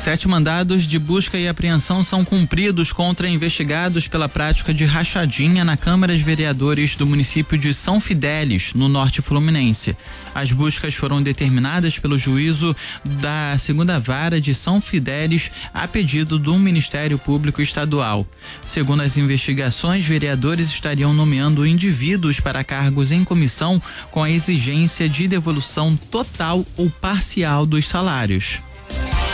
7 mandados de busca e apreensão são cumpridos contra investigados pela prática de rachadinha na Câmara de Vereadores do município de São Fidélis, no norte fluminense. As buscas foram determinadas pelo juízo da 2ª Vara de São Fidélis a pedido do Ministério Público Estadual. Segundo as investigações, vereadores estariam nomeando indivíduos para cargos em comissão com a exigência de devolução total ou parcial dos salários.